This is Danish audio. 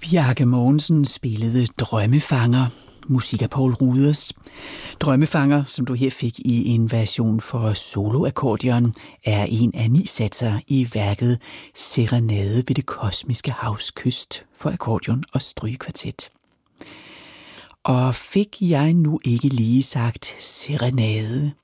Bjarke Mogensen spillede Drømmefanger, musik af Poul Ruders. Drømmefanger, som du her fik i en version for soloakkordeon, er en af 9 satser i værket Serenade ved det kosmiske havs kyst for akkordeon og strygekvartet. Og fik jeg nu ikke lige sagt serenade,